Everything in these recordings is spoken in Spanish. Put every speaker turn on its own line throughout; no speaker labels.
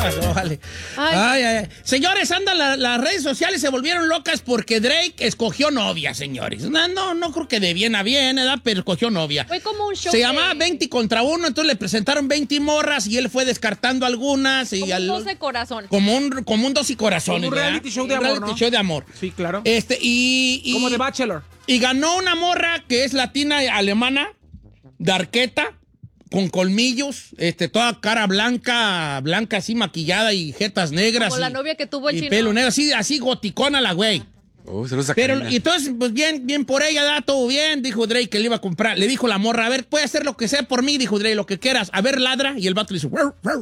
pasó? Vale. Ay. Señores, las redes sociales se volvieron locas porque Drake escogió novia, señores. No creo que de bien a bien, ¿verdad? Pero escogió novia.
Fue como un show.
Se llamaba 20 contra 1, entonces le presentaron 20 morras y él fue descartando algunas. Y
como un 12 corazón.
Como un 12 corazones.
Como un reality show de amor,
reality show de amor.
Sí, claro.
Como
The Bachelor.
Y ganó una morra que es latina alemana, de arqueta, con colmillos, toda cara blanca así maquillada y jetas negras.
Como la novia que tuvo el chino.
Y pelo negro, así goticona la güey. Pero y entonces, pues bien por ella, da todo bien, dijo Drake que le iba a comprar. Le dijo la morra, a ver, puede hacer lo que sea por mí, dijo Drake, lo que quieras. A ver, ladra. Y el vato le hizo,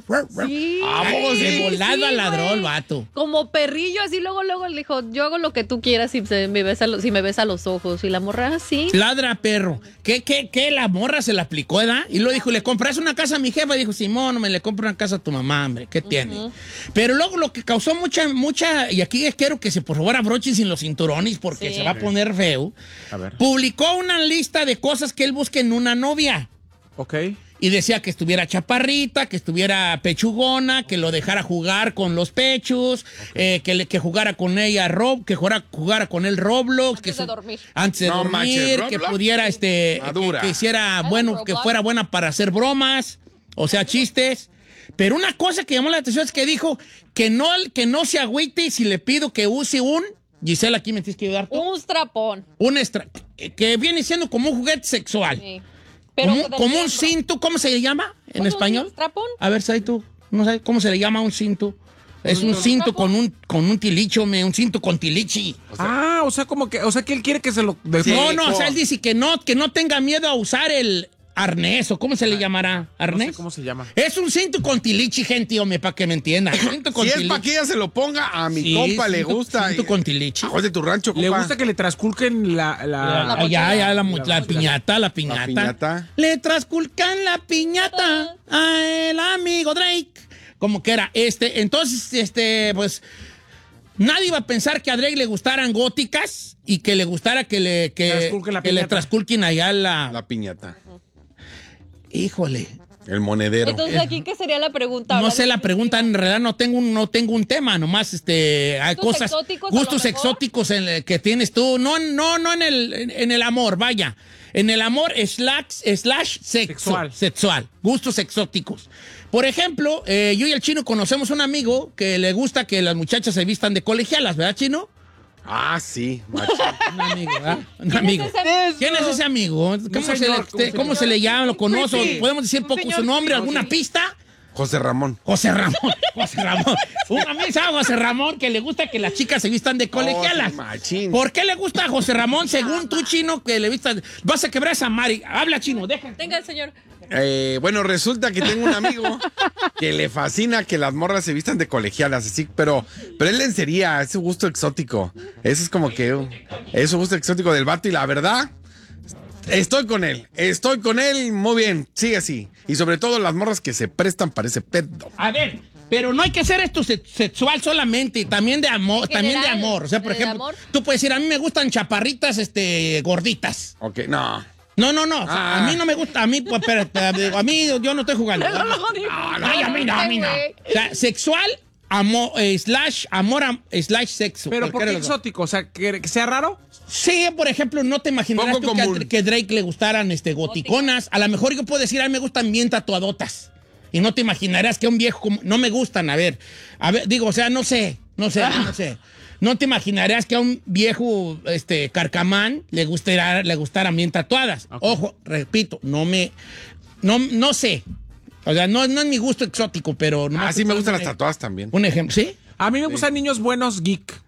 sí,
de volada ladró el vato.
Como perrillo, así luego le dijo, yo hago lo que tú quieras si me ves a los ojos. Y la morra así.
Ladra, perro. ¿Qué? La morra se la aplicó, ¿verdad? Y luego dijo, ¿le compras una casa a mi jefa? Dijo, Simón, no me le compro una casa a tu mamá, hombre. ¿Qué tiene? Pero luego lo que causó mucha, y aquí quiero que se por favor abrochen sin los cinturones porque se va a poner feo.
A ver.
Publicó una lista de cosas que él busca en una novia.
Ok.
Y decía que estuviera chaparrita, que estuviera pechugona, que lo dejara jugar con los pechos, que jugara con ella que jugara con él Roblox.
Antes de dormir.
Antes de dormir, que pudiera, que hiciera que fuera buena para hacer bromas, o sea, chistes. Pero una cosa que llamó la atención es que dijo que no se agüite si le pido que use Gisela, aquí me tienes que ayudar tú.
Un strapón.
Que viene siendo como un juguete sexual.
Sí. Pero
como un cinto, ¿cómo se le llama en español?
¿Un strapón?
A ver, ¿sabes tú? No sé cómo se le llama a un cinto. Es un cinto con un tilicho, un cinto con tilichi.
O sea que él quiere que se lo...
O sea, él dice que no tenga miedo a usar el arnés, o ¿cómo se le llamará? ¿Arnés?
No sé cómo se llama.
Es un cinto con tilichi, gente, hombre, para que me entiendan.
Si es para que ella se lo ponga, a mi compa le gusta.
Cinto con tilichi.
De tu rancho, compa.
Le gusta que le trasculquen la
piñata. La piñata. Le trasculcan la piñata a el amigo Drake. Como que era entonces, pues... Nadie iba a pensar que a Drake le gustaran góticas y que le gustara que le trasculquen allá la
piñata.
Híjole.
El monedero.
Entonces, ¿aquí qué sería la pregunta?
No sé la pregunta, en realidad no tengo un tema, nomás hay cosas, gustos exóticos que tienes tú. No en el amor, vaya. En el amor slash sexual. Gustos exóticos. Por ejemplo, yo y el Chino conocemos un amigo que le gusta que las muchachas se vistan de colegialas, ¿verdad, Chino?
Ah, sí, macho.
Un amigo, ¿verdad? Un amigo. ¿Quién es ese amigo? ¿Cómo se le llama? ¿Lo conozco? ¿Podemos decir poco su nombre? ¿Alguna pista?
José Ramón.
Un amigo sabe José Ramón que le gusta que las chicas se vistan de colegialas. ¿Por qué le gusta a José Ramón, según tú, Chino, que le vistan? Vas a quebrar esa Mari. Habla, Chino, deja.
Tenga el señor.
Bueno, resulta que tengo un amigo que le fascina que las morras se vistan de colegialas, así, pero él lencería, es su gusto exótico. Eso es como que es su gusto exótico del vato y la verdad, estoy con él, muy bien, sigue así. Y sobre todo las morras que se prestan para ese pedo.
A ver, pero no hay que hacer esto sexual solamente, también de amor, también de amor. O sea, por ejemplo, tú puedes decir, a mí me gustan chaparritas, gorditas.
Ok, no.
No. O sea, a mí no me gusta. A mí, pues, a mí yo no estoy jugando. No, a mí no. O sea, sexual, amor, slash sexo.
Pero ¿por qué exótico? O sea, ¿que sea raro?
Sí, por ejemplo, no te imaginarás tú que Drake le gustaran goticonas. A lo mejor yo puedo decir, a mí me gustan bien tatuadotas. Y no te imaginarás que a un viejo no me gustan. A ver, digo, o sea, no sé. No te imaginarás que a un viejo carcamán le gustaran bien tatuadas. Okay. Ojo, repito, no sé. O sea, no es mi gusto exótico, pero...
sí me gustan las tatuadas también.
Un ejemplo, ¿sí?
A mí me gustan niños buenos geek.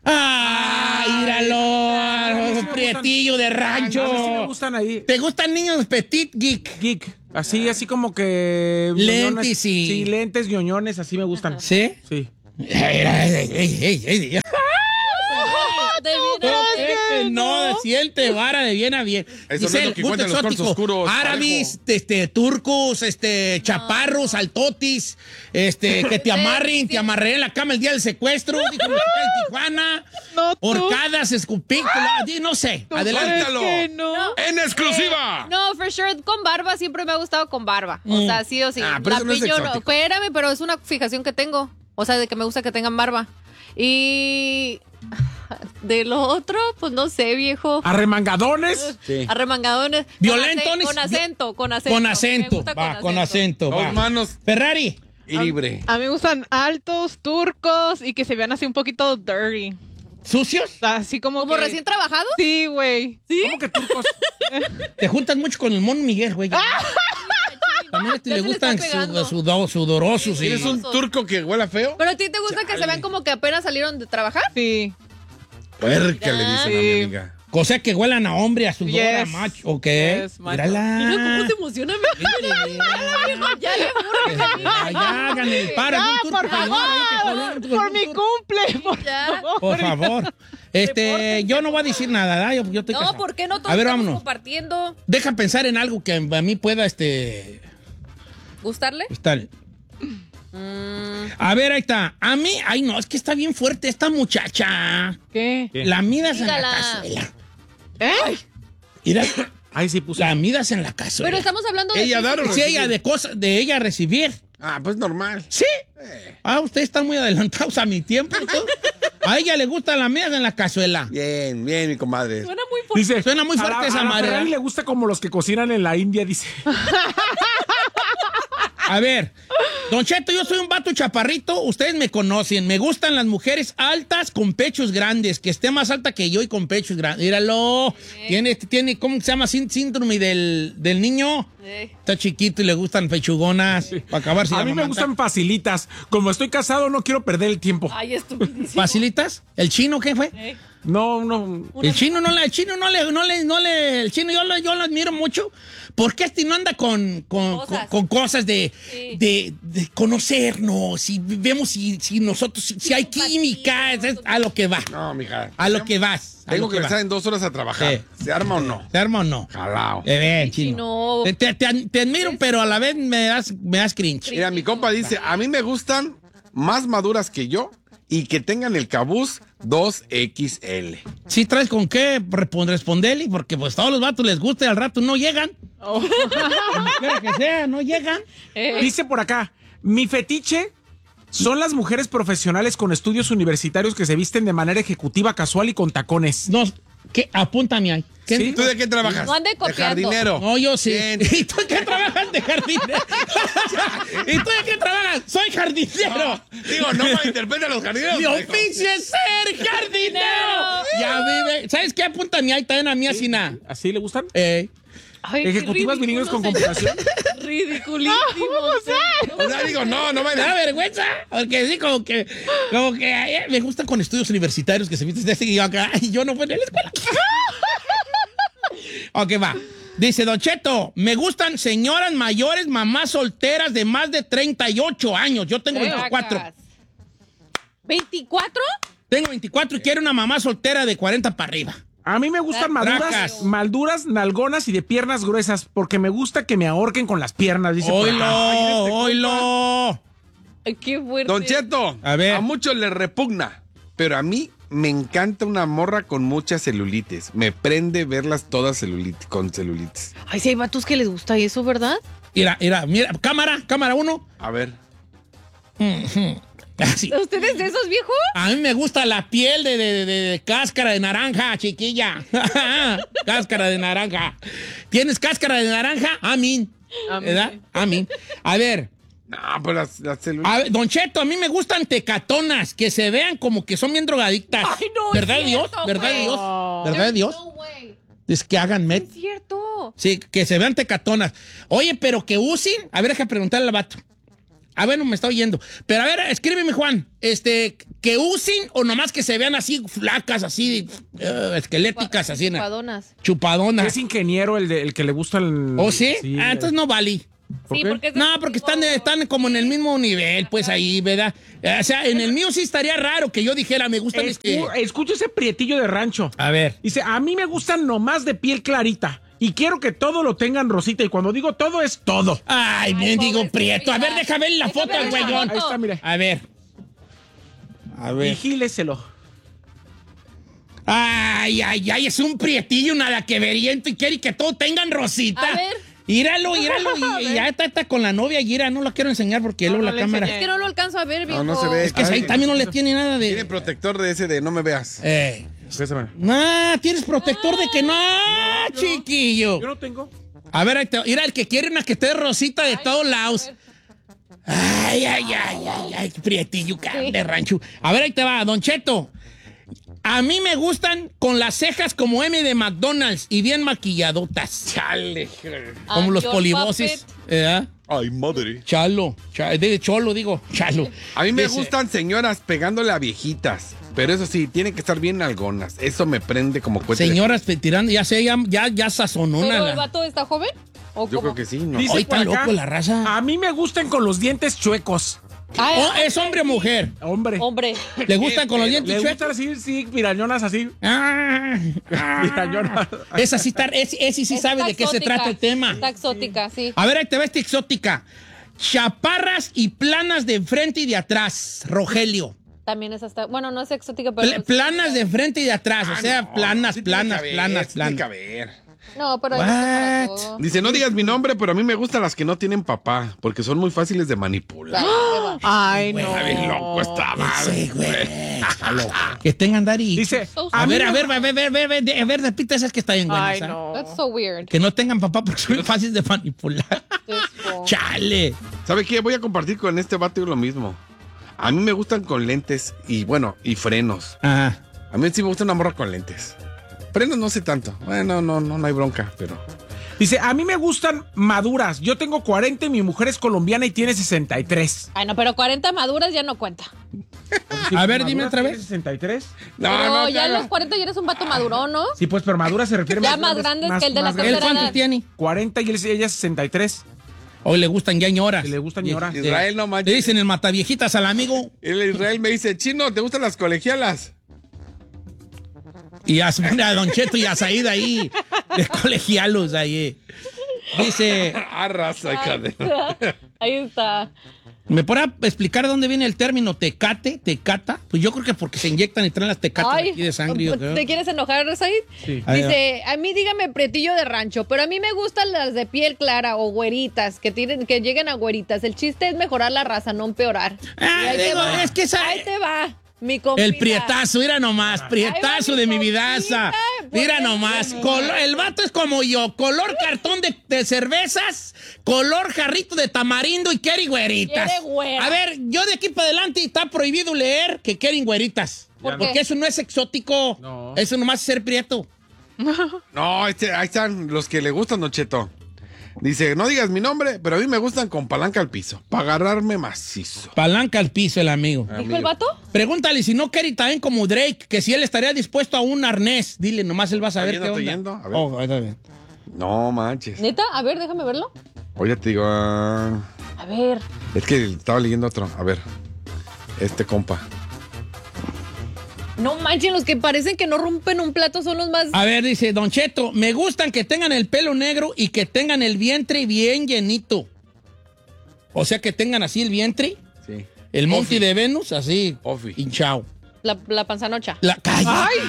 ¡Míralo! Prietillo de rancho.
Sí me gustan ahí.
¿Te gustan niños petit geek?
Geek. Así como que...
Lentes
Sí, lentes, ñoñones, así me gustan.
¿Sí?
Sí.
No, siente vara de bien a bien.
Eso no es lo que cuentan los cuartos oscuros.
Árabes, turcos, chaparros, altotis, que te amarren en la cama el día del secuestro, dijo en Tijuana, horcadas, escupícolas, no sé.
Adelántalo.
No.
En exclusiva.
No, for sure, con barba siempre me ha gustado con barba. O sea, sí o sí.
Pero eso no es exótico.
Espérame, pero es una fijación que tengo. O sea, de que me gusta que tengan barba. Y de lo otro, pues no sé, viejo.
¿Arremangadones?
Sí.
Arremangadones.
Violentones.
Con acento.
Con
Me
acento.
gusta
Va, con acento.
Dos
va.
manos
Ferrari.
libre.
A mí me gustan altos, turcos y que se vean así un poquito dirty.
¿Sucios?
Así como
¿Como
que...
recién trabajado?
Sí, güey.
¿Cómo que turcos?
Te juntas mucho con el Mon Miguel, güey. También a ti
Ya
le
se le está
gustan
pegando.
sudorosos. y-
¿Tienes un turco que huela feo?
¿Pero a ti te gusta que se vean como que apenas salieron de trabajar?
Sí.
Puerca, le dicen a mi
Sí.
amiga.
O sea, que huelan a hombre, a sudor, a
Yes.
macho. Ok.
Yes, macho.
Mírala.
Mira cómo se emociona. Ya le urge.
Ya, háganle el paro.
¡Ah,
Un
por
turco,
favor!
¿no?
¡Por mi cumple! ¡Por
Ya.
favor!
Por favor. Yo no voy a decir nada, ¿verdad? Yo estoy
No,
casado.
¿por qué no todos
A ver,
estamos
vámonos.
compartiendo?
Deja pensar en algo que a mí pueda,
¿Gustarle?
estar. A ver, ahí está. A mí, ay no, es que está bien fuerte esta muchacha.
¿Qué?
La midas en la
Dígala.
cazuela.
¿Eh?
Mira,
Ahí sí puso.
la midas en la cazuela.
Pero estamos hablando de...
Ella
ti.
dar o
Sí,
recibir.
ella de cosas, de ella recibir.
Ah, pues normal.
Sí. Ustedes están muy adelantados a mi tiempo. ¿No? A ella le gusta la midas en la cazuela.
Bien, bien, mi comadre.
Suena muy fuerte.
Dice,
Suena muy fuerte esa
a la
madre,
Ferrari
¿verdad?
le gusta como los que cocinan en la India, dice.
A ver, Don Cheto, yo soy un vato chaparrito, ustedes me conocen, me gustan las mujeres altas con pechos grandes, que esté más alta que yo y con pechos grandes. Míralo, tiene, ¿cómo se llama? Síndrome del niño. Está chiquito y le gustan pechugonas, para acabarse
A
la
mí me
mamanta.
gustan facilitas. Como estoy casado, no quiero perder el tiempo.
Ay, estupidísimo.
¿Facilitas? ¿El chino qué fue?
No, no.
El chino el chino yo lo admiro mucho porque no anda con cosas de conocernos y vemos si nosotros, si hay química, es a lo que va,
No, mija.
a lo que vas. a
Tengo
lo
que
va.
empezar en 2 horas a trabajar.
Sí.
¿Se arma o no?
¿Se arma o no?
Jalao.
Chino. Te admiro, pero a la vez me das cringe.
Mira, mi compa dice, a mí me gustan más maduras que yo y que tengan el cabuz 2XL.
¿Sí traes con qué responderle? Porque pues todos los vatos les gusta y al rato no llegan. Como quiera que sea, no llegan.
Dice por acá, mi fetiche son las mujeres profesionales con estudios universitarios que se visten de manera ejecutiva, casual y con tacones.
No, ¿qué? Apúntame ahí. ¿Qué?
Sí.
¿Tú de qué trabajas?
No ande
De
copiando.
jardinero.
No, yo sí.
Bien.
¿Y tú de qué trabajas de jardinero? ¿Y tú de qué trabajas? Soy jardinero.
Digo, no malinterpreta a los jardineros.
Mi
hijo.
oficio es ser jardinero. Ya vive. ¿Sabes qué? Apúntame ahí también a mí así nada.
¿Así le gustan?
Ay, qué
Ejecutivas bilingües con
ridículo,
computación.
señor. Ridiculísimo.
O sea, digo, no
Me da vergüenza. Porque sí, como que me gustan con estudios universitarios que se visten desde que yo acá. Y yo no fui en la escuela. Ok, va. Dice Don Cheto, me gustan señoras mayores, mamás solteras de más de 38 años. Yo tengo 24.
¿24?
Tengo 24 y quiero una mamá soltera de 40 para arriba.
A mí me gustan
Tracas.
maduras, nalgonas y de piernas gruesas, porque me gusta que me ahorquen con las piernas, dice. por acá.
¡Oilo!
Ay, qué fuerte.
Don Cheto,
A ver.
a muchos les repugna, pero a mí me encanta una morra con mucha celulitis. Me prende verlas todas con celulitis.
Ay, sí hay vatos que les gusta eso, ¿verdad?
Mira, cámara 1.
A ver.
Así.
¿Ustedes de esos viejos?
A mí me gusta la piel de cáscara de naranja, chiquilla. Cáscara de naranja. ¿Tienes cáscara de naranja? Amín. ¿Verdad? Amín. A ver.
No, pues las celulitis.
A ver, Don Cheto, a mí me gustan tecatonas, que se vean como que son bien drogadictas.
Ay, no,
¿Verdad
es
de Dios?
cierto,
¿Verdad de
güey.
Dios? ¿Verdad de Dios?
No, güey.
Es que hagan met.
Es cierto.
Sí, que se vean tecatonas. Oye, pero que usen. A ver, deja preguntarle al vato. Ah, bueno, me está oyendo. Pero a ver, escríbeme, Juan. Que usen o nomás que se vean así flacas, así esqueléticas, así.
Chupadonas.
Chupadonas.
Es ingeniero el que le gusta el...
¿Oh, sí? Entonces no vale.
¿Por
Sí,
qué?
porque es
No, porque están como en el mismo nivel, pues ahí, ¿verdad? O sea, en el mío sí estaría raro que yo dijera, me gustan
Escucha ese prietillo de rancho.
A ver.
Dice, a mí me gustan nomás de piel clarita. Y quiero que todo lo tengan rosita. Y cuando digo todo, es todo.
Ay, mendigo
pobrecito,
prieto. A ver,
mira.
deja ver la
Deja
foto
ver
al
la
güeyón.
foto.
Ahí está, mire.
A ver. A ver.
Vigíleselo.
Ay, es un prietillo, nada que veriento y quiere que todo tengan rosita.
A ver.
Íralo, y ya está con la novia, Gira, no la quiero enseñar porque luego la cámara.
Es que no lo alcanzo a ver, viejo.
No se ve.
Es que ahí también no le tiene nada de...
Tiene protector de ese de no me veas.
Tienes protector de que no, chiquillo.
Yo no tengo.
A ver, mira, el que quiere una que esté rosita de todos lados. Ay, prietillo, de rancho. A ver, ahí te va, Don Cheto. A mí me gustan con las cejas como M de McDonald's y bien maquilladotas.
Chale.
Como los polivosis.
Ay, madre.
Chalo. Cholo, digo. Chalo.
A mí me gustan señoras pegándole a viejitas. Pero eso sí, tienen que estar bien algonas. Eso me prende como cohete.
Señoras tirando, ya sé, ya sazonona.
¿Pero el vato está joven? ¿O
Yo
cómo?
creo que sí, ¿no?
Dice
Hoy
por
está
acá,
loco la raza.
A mí me gustan con los dientes chuecos.
¿Es hombre o mujer?
Hombre.
¿Le gustan con los dientes
¿Le
chuecos?
gustan así, sí, mirañonas así? Mirañonas.
Esa sí, ese sí sabe de qué se trata el tema.
Está exótica, sí.
A ver, ahí te va esta exótica. Chaparras y planas de enfrente y de atrás, Rogelio.
También es hasta... Bueno, no es exótica, pero...
Planas de enfrente y de atrás, o sea, planas.
Tiene que haber.
No, pero... hay para todo.
Dice, no digas mi nombre, pero a mí me gustan las que no tienen papá, porque son muy fáciles de manipular.
Ay, no.
Está bien loco esta madre.
Sí, güey. Que tengan daddy.
Dice,
A ver, repite esas que está bien buenas.
Ay, no.
That's so weird.
Que no tengan papá porque son fáciles de manipular.
Eso.
Chale.
¿Sabe qué? Voy a compartir con este vato lo mismo. A mí me gustan con lentes y frenos.
Ajá.
A mí sí me gusta una morra con lentes. Frenos no sé tanto. Bueno, no hay bronca, pero...
Dice, a mí me gustan maduras. Yo tengo 40 y mi mujer es colombiana y tiene 63.
Ay, no, pero 40 maduras ya no cuenta.
A ver, dime otra vez.
¿63?
Pero ya a los 40 ya eres un vato madurón, ¿no?
Sí, pues, pero madura se refiere
Ya más grandes que el de la tercera
¿Él cuánto
edad.
tiene?
40 y ella 63.
Hoy le gustan ya ñoras.
Y le gustan ñoras.
Israel no
Le
manches.
dicen el mataviejitas al amigo.
El Israel me dice, Chino, ¿te gustan las colegialas?
Y a Don Cheto y a Said ahí, de colegialos ahí. Dice,
Arrasa, cadena.
Ahí está.
¿me podrá explicar dónde viene el término tecata? Pues yo creo que porque se inyectan y traen las tecatas
Ay,
aquí de sangre. yo creo.
¿te quieres enojar, Said?
Sí.
Dice, a mí dígame pretillo de rancho, pero a mí me gustan las de piel clara o güeritas, que lleguen a güeritas. El chiste es mejorar la raza, no empeorar. Y ahí te va.
Es que
Ahí te va, mi compita.
el prietazo, mira nomás, prietazo
Ahí va
de
mi
mi vidaza.
compita,
Mira
pues,
nomás,
no.
el vato es como yo, color cartón de cervezas, color jarrito de tamarindo y quiere güeritas.
Quiere güera.
A ver, yo de aquí para adelante está prohibido leer que quieren güeritas.
¿Por qué?
Porque eso no es exótico.
No.
Eso nomás es ser prieto.
No, ahí están los que le gustan, Don Cheto. Dice, no digas mi nombre, pero a mí me gustan con palanca al piso, para agarrarme macizo.
Palanca al piso el amigo.
¿Dijo el vato?
Pregúntale si no quiere también como Drake, que si él estaría dispuesto a un arnés. Dile, nomás él va a saber
¿Está
qué onda.
yendo? A ver.
Oh, ahí está bien.
No manches.
¿Neta? A ver, déjame verlo.
Oye, te digo,
A ver.
es que estaba leyendo otro. A ver, este compa.
No manchen, los que parecen que no rompen un plato son los más...
A ver, dice Don Cheto, me gustan que tengan el pelo negro y que tengan el vientre bien llenito. O sea, que tengan así el vientre,
Sí.
el monte
Ofi.
de Venus, así,
Ofi.
hinchado.
La panzanocha.
La calle.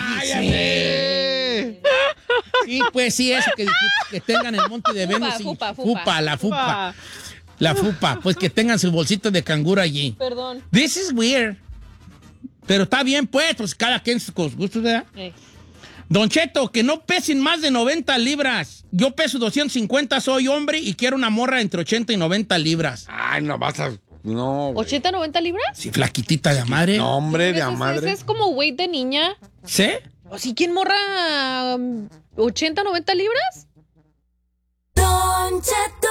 ¡Ay!
Sí, pues sí, eso que dijiste, que tengan el monte de Venus y
fupa.
la fupa. La fupa, pues que tengan su bolsito de canguro allí.
Perdón.
This is weird. Pero está bien, pues cada quien sus gustos, ¿verdad? Don Cheto, que no pesen más de 90 libras. Yo peso 250, soy hombre y quiero una morra entre 80 y 90 libras.
Ay, no vas a... No, güey.
¿80, 90 libras?
Sí, flaquitita de madre.
No, hombre, de a
Ese
madre.
es como weight de niña.
¿Sí?
¿O si quién morra 80, 90 libras?
Don Cheto.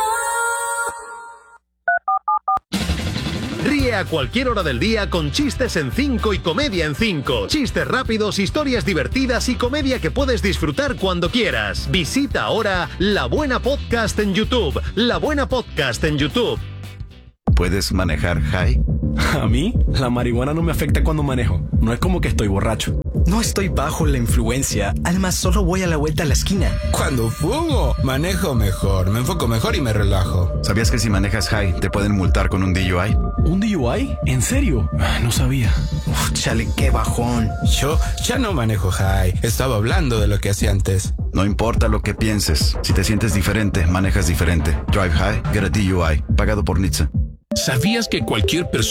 Ríe a cualquier hora del día con Chistes en 5 y Comedia en 5. Chistes rápidos, historias divertidas y comedia que puedes disfrutar cuando quieras. Visita ahora La Buena Podcast en YouTube. La Buena Podcast en YouTube.
¿Puedes manejar high?
A mí, la marihuana no me afecta cuando manejo. No es como que estoy borracho.
No estoy bajo la influencia. Además, solo voy a la vuelta a la esquina.
Cuando fumo, manejo mejor, me enfoco mejor y me relajo.
¿Sabías que si manejas high te pueden multar con un DUI?
¿Un DUI? ¿En serio? No sabía. Chale, qué bajón.
Yo ya no manejo high. Estaba hablando de lo que hacía antes.
No importa lo que pienses. Si te sientes diferente, manejas diferente. Drive high, get a DUI. Pagado por NHTSA.
¿Sabías que cualquier persona